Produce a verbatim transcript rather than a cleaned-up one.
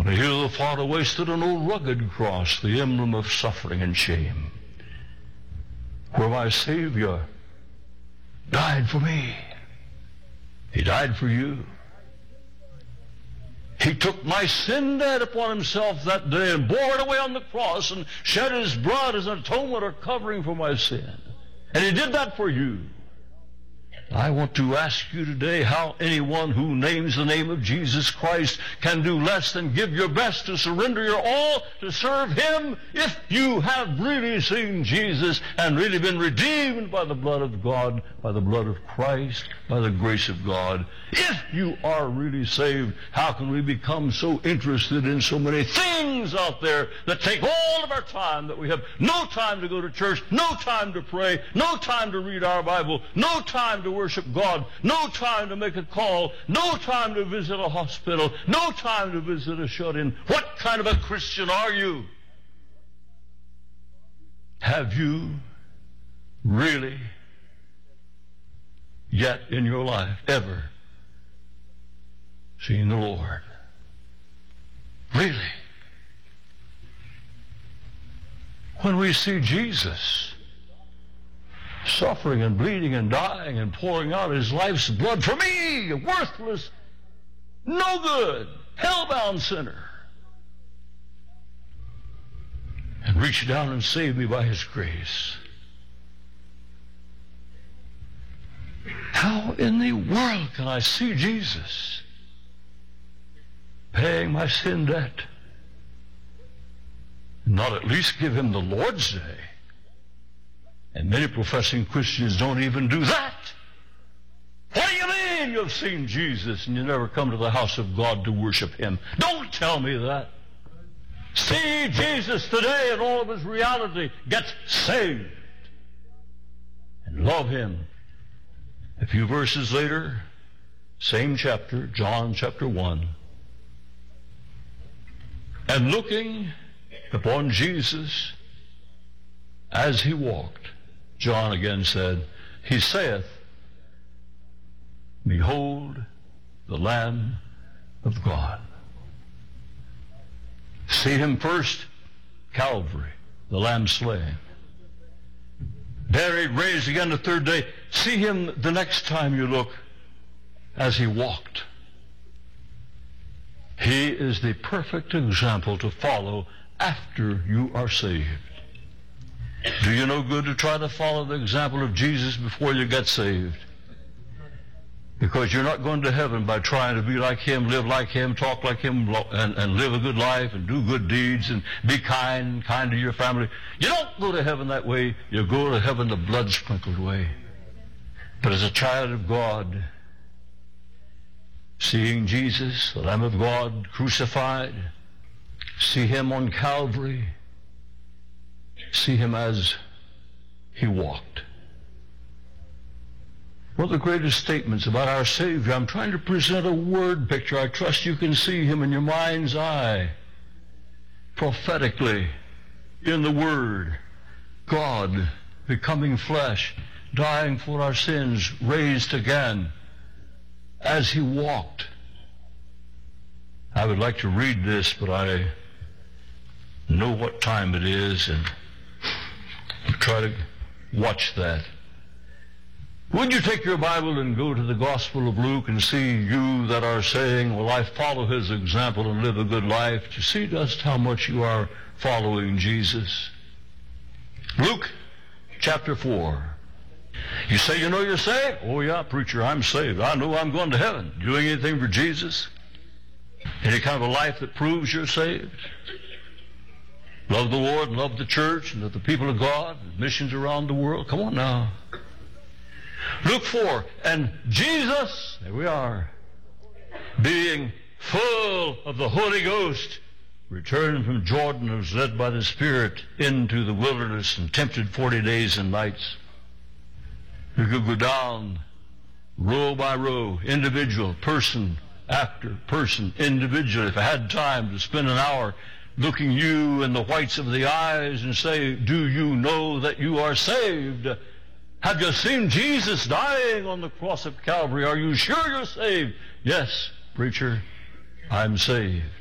the hill far away stood an old rugged cross, the emblem of suffering and shame, where my Savior died for me. He died for you. He took my sin debt upon himself that day and bore it away on the cross and shed his blood as an atonement or covering for my sin. And he did that for you. I want to ask you today how anyone who names the name of Jesus Christ can do less than give your best to surrender your all to serve him if you have really seen Jesus and really been redeemed by the blood of God, by the blood of Christ, by the grace of God. If you are really saved, how can we become so interested in so many things out there that take all of our time, that we have no time to go to church, no time to pray, no time to read our Bible, no time to worship God, no time to make a call, no time to visit a hospital, no time to visit a shut-in. What kind of a Christian are you? Have you really yet in your life ever seen the Lord? Really? When we see Jesus suffering and bleeding and dying and pouring out his life's blood for me, a worthless, no good, hell-bound sinner, and reach down and save me by his grace. How in the world can I see Jesus paying my sin debt and not at least give him the Lord's Day? And many professing Christians don't even do that. What do you mean you've seen Jesus and you never come to the house of God to worship him? Don't tell me that. See Jesus today in all of his reality. Get saved. And love him. A few verses later, same chapter, John chapter one. And looking upon Jesus as he walked, John again said, he saith, behold the Lamb of God. See him first, Calvary, the Lamb slain. Buried, raised again the third day. See him the next time you look as he walked. He is the perfect example to follow after you are saved. Do you no good to try to follow the example of Jesus before you get saved? Because you're not going to heaven by trying to be like him, live like him, talk like him, and, and live a good life and do good deeds and be kind, kind to your family. You don't go to heaven that way. You go to heaven the blood-sprinkled way. But as a child of God, seeing Jesus, the Lamb of God, crucified, see him on Calvary, see him as he walked. One of the greatest statements about our Savior, I'm trying to present a word picture. I trust you can see him in your mind's eye. Prophetically, in the Word, God becoming flesh, dying for our sins, raised again, as he walked. I would like to read this, but I know what time it is, and try to watch that. Would you take your Bible and go to the Gospel of Luke and see you that are saying, well, I follow his example and live a good life, to see just how much you are following Jesus? Luke chapter four. You say you know you're saved? Oh yeah, preacher, I'm saved. I know I'm going to heaven. Doing anything for Jesus? Any kind of a life that proves you're saved? Love the Lord, love the church, and love the people of God, and missions around the world. Come on now. Luke four, and Jesus, there we are, being full of the Holy Ghost, returned from Jordan and was led by the Spirit into the wilderness and tempted forty days and nights. You could go down row by row, individual, person after person, individually. If I had time to spend an hour looking you in the whites of the eyes and say, do you know that you are saved? Have you seen Jesus dying on the cross of Calvary? Are you sure you're saved? Yes, preacher, I'm saved.